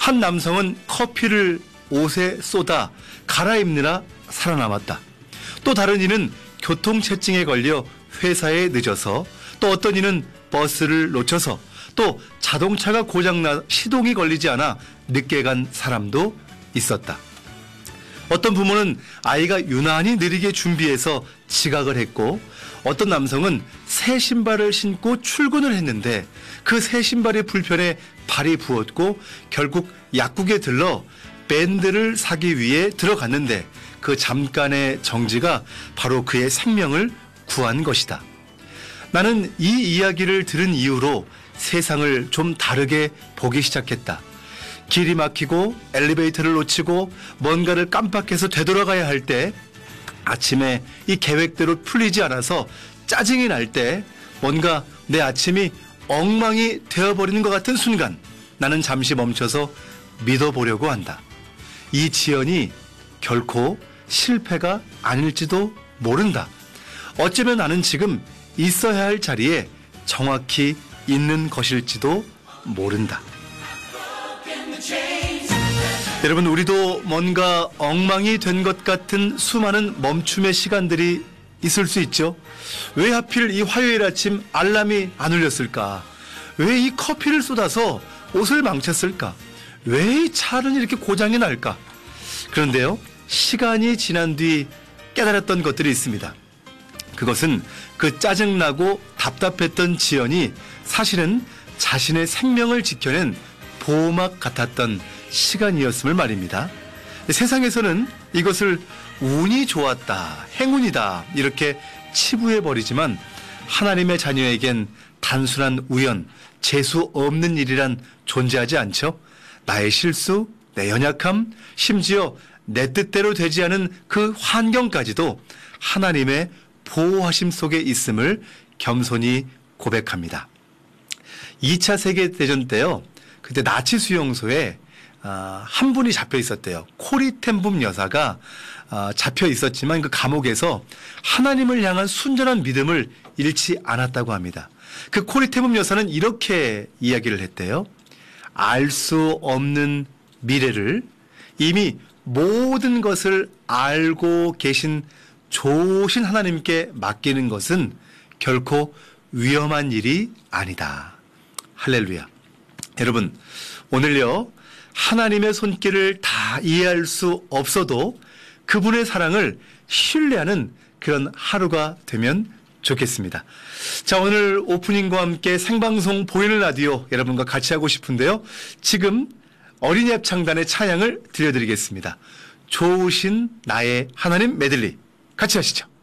한 남성은 커피를 옷에 쏟아 갈아입느라 살아남았다. 또 다른 이는 교통체증에 걸려 회사에 늦어서, 또 어떤 이는 버스를 놓쳐서, 또 자동차가 고장나 시동이 걸리지 않아 늦게 간 사람도 있었다. 어떤 부모는 아이가 유난히 느리게 준비해서 지각을 했고, 어떤 남성은 새 신발을 신고 출근을 했는데 그 새 신발의 불편에 발이 부었고 결국 약국에 들러 밴드를 사기 위해 들어갔는데 그 잠깐의 정지가 바로 그의 생명을 구한 것이다. 나는 이 이야기를 들은 이후로 세상을 좀 다르게 보기 시작했다. 길이 막히고 엘리베이터를 놓치고 뭔가를 깜빡해서 되돌아가야 할 때, 아침에 이 계획대로 풀리지 않아서 짜증이 날 때, 뭔가 내 아침이 엉망이 되어버리는 것 같은 순간 나는 잠시 멈춰서 믿어보려고 한다. 이 지연이 결코 실패가 아닐지도 모른다. 어쩌면 나는 지금 있어야 할 자리에 정확히 있는 것일지도 모른다. 여러분, 우리도 뭔가 엉망이 된 것 같은 수많은 멈춤의 시간들이 있을 수 있죠. 왜 하필 이 화요일 아침 알람이 안 울렸을까? 왜 이 커피를 쏟아서 옷을 망쳤을까? 왜 이 차는 이렇게 고장이 날까? 그런데요, 시간이 지난 뒤 깨달았던 것들이 있습니다. 그것은 그 짜증나고 답답했던 지연이 사실은 자신의 생명을 지켜낸 보호막 같았던 시간이었음을 말입니다. 세상에서는 이것을 운이 좋았다, 행운이다 이렇게 치부해버리지만 하나님의 자녀에겐 단순한 우연, 재수 없는 일이란 존재하지 않죠. 나의 실수, 내 연약함, 심지어 내 뜻대로 되지 않은 그 환경까지도 하나님의 보호하심 속에 있음을 겸손히 고백합니다. 2차 세계대전 때요, 그때 나치 수용소에 한 분이 잡혀 있었대요. 코리 텐붐 여사가 잡혀 있었지만 그 감옥에서 하나님을 향한 순전한 믿음을 잃지 않았다고 합니다. 그 코리 텐붐 여사는 이렇게 이야기를 했대요. 알 수 없는 미래를 이미 모든 것을 알고 계신 좋으신 하나님께 맡기는 것은 결코 위험한 일이 아니다. 할렐루야. 여러분, 오늘요, 하나님의 손길을 다 이해할 수 없어도 그분의 사랑을 신뢰하는 그런 하루가 되면 좋겠습니다. 자, 오늘 오프닝과 함께 생방송 보이는 라디오 여러분과 같이 하고 싶은데요. 지금 어린이 합창단의 찬양을 들려드리겠습니다. 좋으신 나의 하나님 메들리 같이 하시죠.